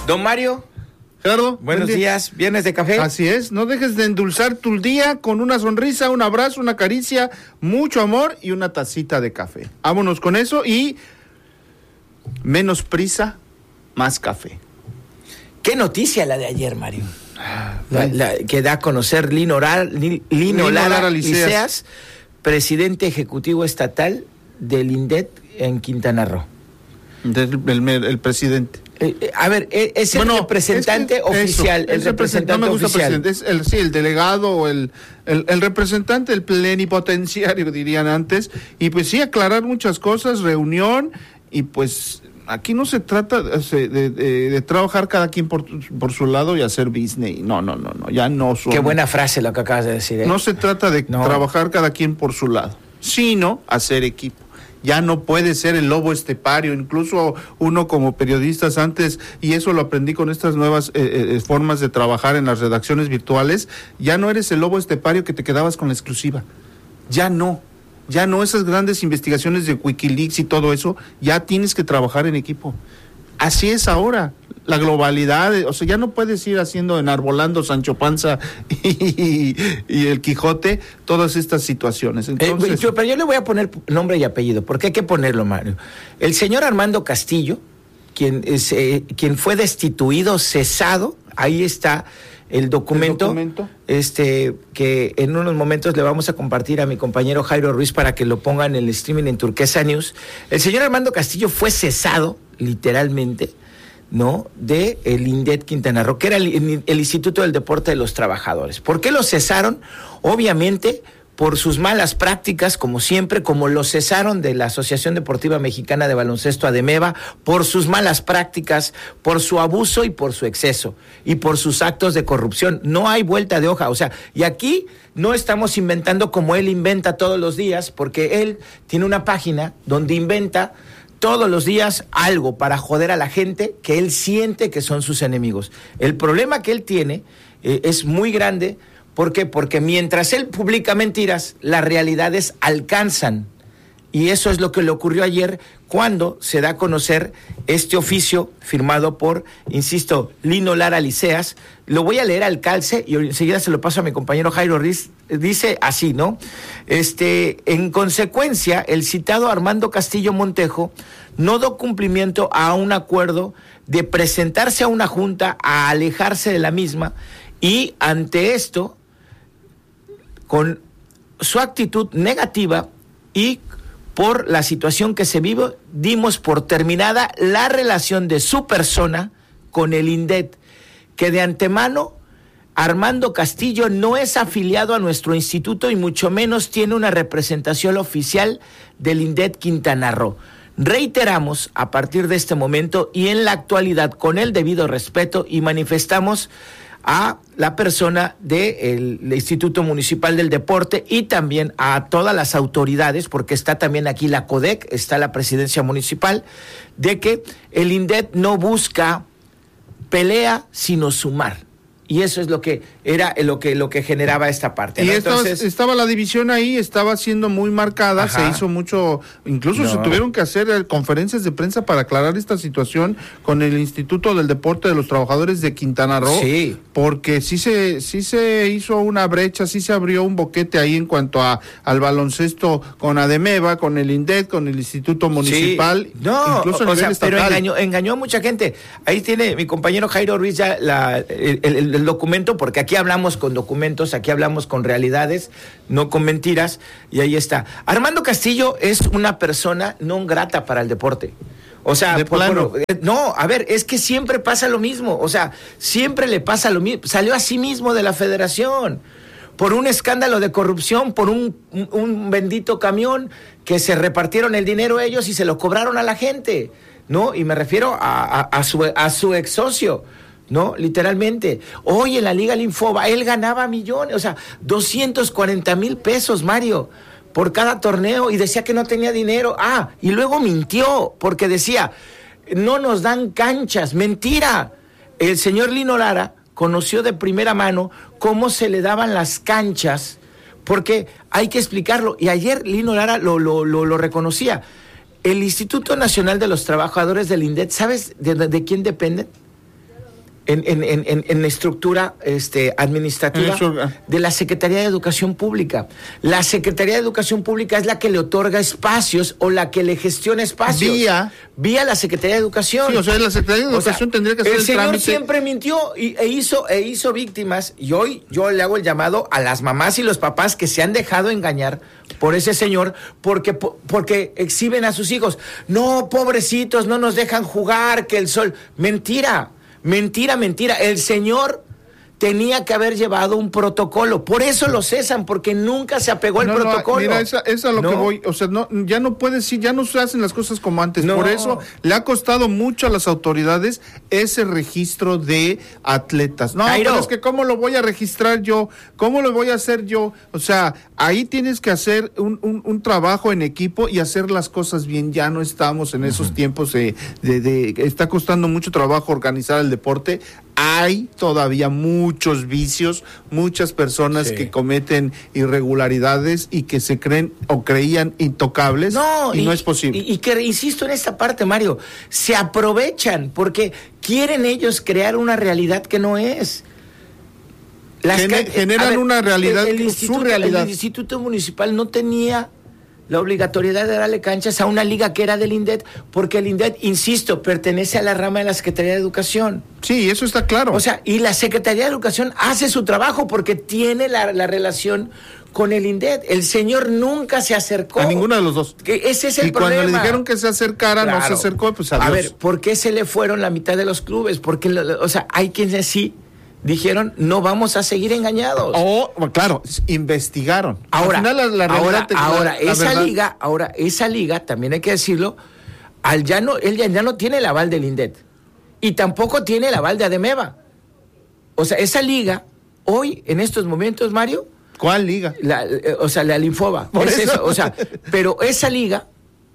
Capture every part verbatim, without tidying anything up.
Don Mario. Gerardo, buenos día. días, viernes de café. Así es, no dejes de endulzar tu día con una sonrisa, un abrazo, una caricia, mucho amor y una tacita de café. Vámonos con eso y menos prisa, más café. ¿Qué noticia la de ayer, Mario? La, la, que da a conocer Lino, Lara, Lino, Lino Lara Liceas, Liceas, presidente ejecutivo estatal del INDET en Quintana Roo. Del, el, el presidente. Eh, a ver, es el bueno, representante es que oficial, eso, el representante no me gusta oficial. Es el, sí, el delegado o el, el, el representante, el plenipotenciario, dirían antes. Y pues sí, aclarar muchas cosas, reunión, y pues aquí no se trata de, de, de, de trabajar cada quien por, por su lado y hacer business. No, no, no, no, ya no son... Qué buena frase lo que acabas de decir, ¿eh? No se trata de no. trabajar cada quien por su lado, sino hacer equipo. Ya no puede ser el lobo estepario, incluso uno como periodistas antes, y eso lo aprendí con estas nuevas eh, eh, formas de trabajar en las redacciones virtuales, ya no eres el lobo estepario que te quedabas con la exclusiva, ya no, ya no esas grandes investigaciones de Wikileaks y todo eso, ya tienes que trabajar en equipo. Así es ahora, la globalidad, o sea, ya no puedes ir haciendo, enarbolando Sancho Panza y, y el Quijote, todas estas situaciones. Entonces, eh, yo, pero yo le voy a poner nombre y apellido, porque hay que ponerlo, Mario. El señor Armando Castillo, quien, es, eh, quien fue destituido, cesado, ahí está el documento, ¿El documento? este que en unos momentos le vamos a compartir a mi compañero Jairo Ruiz para que lo ponga en el streaming en Turquesa News. El señor Armando Castillo fue cesado, literalmente, ¿no?, de el INDET Quintana Roo, que era el, el Instituto del Deporte de los Trabajadores. ¿Por qué lo cesaron? Obviamente por sus malas prácticas, como siempre, como lo cesaron de la Asociación Deportiva Mexicana de Baloncesto ADEMEBA, por sus malas prácticas, por su abuso y por su exceso, y por sus actos de corrupción. No hay vuelta de hoja, o sea, y aquí no estamos inventando como él inventa todos los días, porque él tiene una página donde inventa todos los días algo para joder a la gente que él siente que son sus enemigos. El problema que él tiene eh, es muy grande. ¿Por qué? Porque mientras él publica mentiras, las realidades alcanzan. Y eso es lo que le ocurrió ayer cuando se da a conocer este oficio firmado por, insisto, Lino Lara Liceas. Lo voy a leer al calce y enseguida se lo paso a mi compañero Jairo Riz. Dice así, ¿no? Este, en consecuencia, el citado Armando Castillo Montejo no dio cumplimiento a un acuerdo de presentarse a una junta a alejarse de la misma, y ante esto, con su actitud negativa y por la situación que se vive, dimos por terminada la relación de su persona con el INDET, que de antemano Armando Castillo no es afiliado a nuestro instituto y mucho menos tiene una representación oficial del INDET Quintana Roo. Reiteramos a partir de este momento y en la actualidad, con el debido respeto, y manifestamos a la persona del Instituto Municipal del Deporte y también a todas las autoridades, porque está también aquí la CODEC, está la presidencia municipal, de que el INDET no busca pelea, sino sumar. Y eso es lo que era lo que lo que generaba esta parte, ¿no? Y estaba, Entonces, estaba la división ahí, estaba siendo muy marcada, ajá. Se hizo mucho, incluso no. se tuvieron que hacer conferencias de prensa para aclarar esta situación con el Instituto del Deporte de los Trabajadores de Quintana Roo, sí. porque sí se sí se hizo una brecha, sí se abrió un boquete ahí en cuanto a al baloncesto con ADEMEBA, con el INDET, con el Instituto Municipal, sí. no, incluso a o nivel sea, estatal. Pero engañó, engañó a mucha gente. Ahí tiene mi compañero Jairo Ruiz ya la, el, el, el documento, porque aquí hablamos con documentos, aquí hablamos con realidades, no con mentiras, y ahí está. Armando Castillo es una persona no grata para el deporte. O sea, de plano. Por, no, a ver, es que siempre pasa lo mismo, o sea, siempre le pasa lo mismo. Salió a sí mismo de la federación por un escándalo de corrupción, por un, un, un bendito camión que se repartieron el dinero ellos y se lo cobraron a la gente, ¿no? Y me refiero a, a, a su, a su ex socio, ¿no? Literalmente. Hoy en la Liga Linfoba, él ganaba millones, o sea, doscientos cuarenta mil pesos, Mario, por cada torneo, y decía que no tenía dinero. Ah, y luego mintió, porque decía, no nos dan canchas. Mentira. El señor Lino Lara conoció de primera mano cómo se le daban las canchas, porque hay que explicarlo, y ayer Lino Lara lo, lo, lo, lo reconocía. El Instituto Nacional de los Trabajadores del INDET, ¿sabes de, de, de quién dependen? en, en, en, en la estructura este, administrativa de la Secretaría de Educación Pública. La Secretaría de Educación Pública es la que le otorga espacios o la que le gestiona espacios. Vía. Vía la Secretaría de Educación. Sí, o sea, la Secretaría de Educación o sea, tendría que hacer el, el señor trámite. Siempre mintió y, e, hizo, e hizo víctimas. Y hoy yo le hago el llamado a las mamás y los papás que se han dejado engañar por ese señor porque, porque exhiben a sus hijos. No, pobrecitos, no nos dejan jugar, que el sol... Mentira. Mentira, mentira. El señor tenía que haber llevado un protocolo. Por eso lo cesan, porque nunca se apegó al no, protocolo. No, mira, esa, esa es a lo no. que voy. O sea, no, ya no puede decir, ya no se hacen las cosas como antes. No. Por eso le ha costado mucho a las autoridades ese registro de atletas. No, Jairo. Pero es que ¿cómo lo voy a registrar yo? ¿Cómo lo voy a hacer yo? O sea, ahí tienes que hacer un, un, un trabajo en equipo y hacer las cosas bien. Ya no estamos en esos uh-huh. tiempos de, de, de, está costando mucho trabajo organizar el deporte. Hay todavía muchos vicios, muchas personas sí. que cometen irregularidades y que se creen o creían intocables no, y, y no es posible. Y, y que, insisto en esta parte, Mario, se aprovechan porque quieren ellos crear una realidad que no es. Las Gener, ca- generan ver, una realidad, el, el su realidad. El Instituto Municipal no tenía la obligatoriedad de darle canchas a una liga que era del INDET, porque el INDET, insisto, pertenece a la rama de la Secretaría de Educación. Sí, eso está claro. O sea, y la Secretaría de Educación hace su trabajo porque tiene la, la relación con el INDET. El señor nunca se acercó. A ninguno de los dos. Que ese es el y problema. Y cuando le dijeron que se acercara, claro. no se acercó, pues adiós. A ver, ¿por qué se le fueron la mitad de los clubes? Porque, o sea, hay quienes sí dijeron, no vamos a seguir engañados. O, oh, claro, investigaron. Ahora, Al final, la, la ahora, te, ahora la, la esa verdad. liga, ahora, esa liga, también hay que decirlo, al ya no, él ya, ya no tiene el aval del INDET. Y tampoco tiene el aval de ADEMEVA. O sea, esa liga, hoy, en estos momentos, Mario. ¿Cuál liga? La, eh, o sea, la Linfoba. Por es eso. eso, o sea, pero esa liga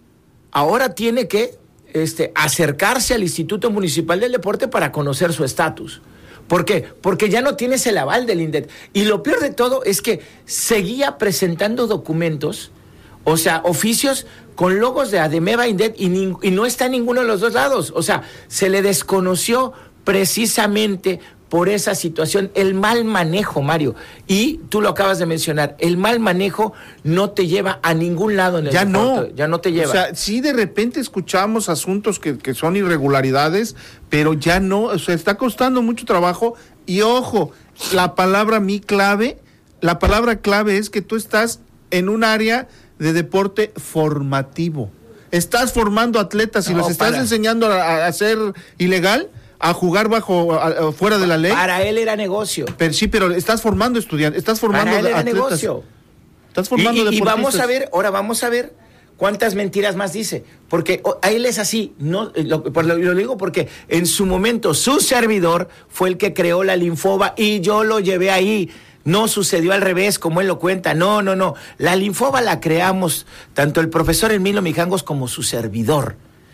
ahora tiene que este, acercarse al Instituto Municipal del Deporte para conocer su estatus. ¿Por qué? Porque ya no tienes el aval del INDET. Y lo peor de todo es que seguía presentando documentos, o sea, oficios con logos de ADEMEVA, INDET, y, ni, y no está en ninguno de los dos lados. O sea, se le desconoció precisamente por esa situación, el mal manejo, Mario. Y tú lo acabas de mencionar, el mal manejo no te lleva a ningún lado en el ya deporte. no, ya no te lleva. O sea, sí de repente escuchamos asuntos que, que son irregularidades, pero ya no, o sea, está costando mucho trabajo. Y ojo, la palabra mi clave, la palabra clave es que tú estás en un área de deporte formativo. Estás formando atletas y no, los estás para. enseñando a, a hacer ilegal, a jugar bajo a, a, fuera de la ley. Para él era negocio. Pero sí, pero estás formando estudiantes, estás formando Para él era atletas. negocio. Estás formando y, y, deportistas. Y vamos a ver, ahora vamos a ver cuántas mentiras más dice, porque a él es así, no lo, lo, lo digo porque en su momento su servidor fue el que creó la Linfoba y yo lo llevé ahí. No sucedió al revés, como él lo cuenta. No, no, no. La Linfoba la creamos tanto el profesor Emilio Mijangos como su servidor.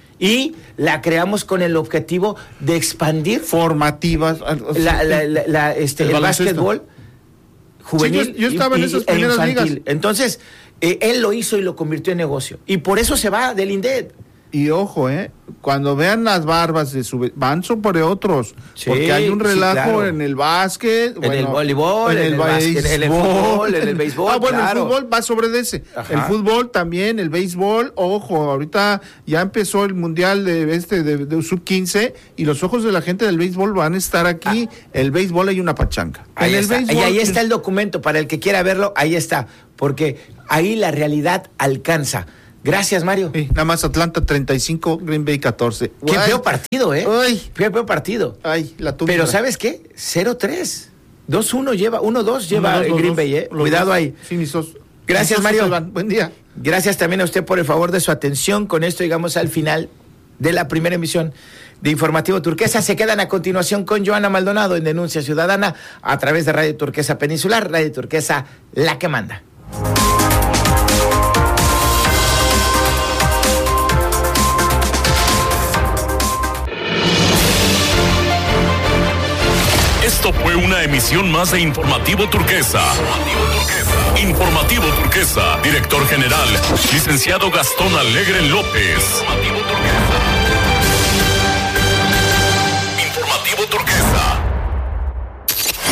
Y la creamos con el objetivo de expandir formativas la, la, la, la, este, el, el básquetbol juvenil. Sí, yo, yo estaba y, en esas primeras e ligas. Entonces, eh, él lo hizo y lo convirtió en negocio. Y por eso se va del INDET. Y ojo, eh, cuando vean las barbas de su van sobre otros, sí, porque hay un relajo sí, claro. en el básquet, en bueno, el voleibol, en el, el básquet, en el fútbol, en el béisbol. Ah, bueno, claro. el fútbol va sobre de ese. Ajá. El fútbol también, el béisbol, ojo, ahorita ya empezó el mundial de este de, de sub quince y los ojos de la gente del béisbol van a estar aquí. Ah. El béisbol hay una pachanga. Ahí en está. el béisbol, y ahí está el documento para el que quiera verlo, ahí está, porque ahí la realidad alcanza. Gracias, Mario. Sí, nada más Atlanta treinta y cinco, Green Bay catorce. Qué Uy. feo partido, ¿eh? Uy. Qué feo partido. Ay, la tumba. Pero ¿sabes qué? cero tres. dos uno lleva, uno dos lleva uno, dos, Green dos, Bay, ¿eh? Cuidado dos. Ahí. Sí, mis sos. Gracias, mis sos, Mario. Buen día. Gracias también a usted por el favor de su atención. Con esto llegamos al final de la primera emisión de Informativo Turquesa. Se quedan a continuación con Joana Maldonado en Denuncia Ciudadana a través de Radio Turquesa Peninsular, Radio Turquesa, la que manda. Esto fue una emisión más de Informativo Turquesa. Informativo Turquesa. Informativo Turquesa. Director General, licenciado Gastón Alegre López. Informativo Turquesa. Informativo Turquesa.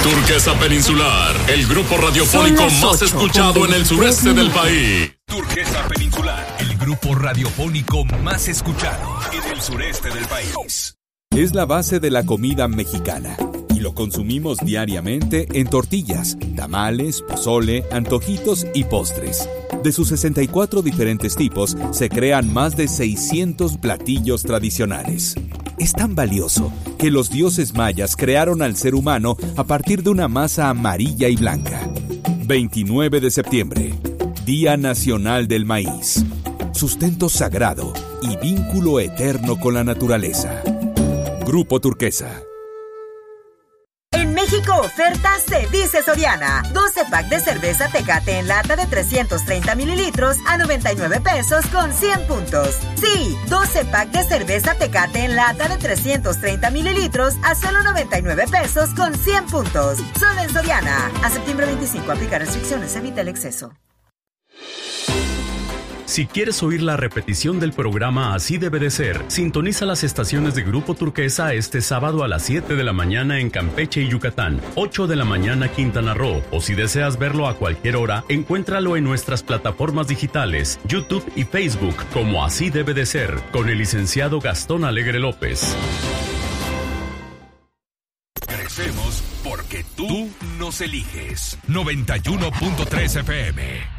Turquesa Peninsular, el grupo radiofónico más escuchado en el sureste del país. Turquesa Peninsular, el grupo radiofónico más escuchado en el sureste del país. Es la base de la comida mexicana y lo consumimos diariamente en tortillas, tamales, pozole, antojitos y postres. De sus sesenta y cuatro diferentes tipos, se crean más de seiscientos platillos tradicionales. Es tan valioso que los dioses mayas crearon al ser humano a partir de una masa amarilla y blanca. veintinueve de septiembre, Día Nacional del Maíz. Sustento sagrado y vínculo eterno con la naturaleza. Grupo Turquesa. En México oferta se dice Soriana. doce pack de cerveza Tecate en lata de trescientos treinta mililitros a noventa y nueve pesos con cien puntos. Sí, doce pack de cerveza Tecate en lata de trescientos treinta mililitros a solo noventa y nueve pesos con cien puntos. Solo en Soriana. A septiembre veinticinco, aplica restricciones, evita el exceso. Si quieres oír la repetición del programa Así Debe de Ser, sintoniza las estaciones de Grupo Turquesa este sábado a las siete de la mañana en Campeche y Yucatán, ocho de la mañana Quintana Roo, o si deseas verlo a cualquier hora, encuéntralo en nuestras plataformas digitales, YouTube y Facebook, como Así Debe de Ser, con el licenciado Gastón Alegre López. Crecemos porque tú nos eliges. noventa y uno punto tres F M.